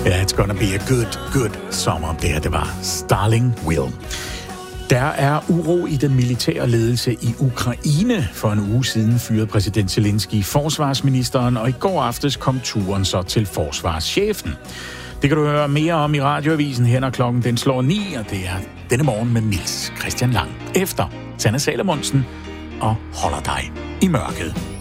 Yeah, it's gonna be a good summer. Det var Starling Will. Der er uro i den militære ledelse i Ukraine. For en uge siden fyrede præsident Zelensky forsvarsministeren, og i går aftes kom turen så til forsvarschefen. Det kan du høre mere om i radioavisen her, når klokken den slår 9, og det er denne morgen med Niels Christian Lang. Efter Sanne Salomonsen og Holder dig i mørket.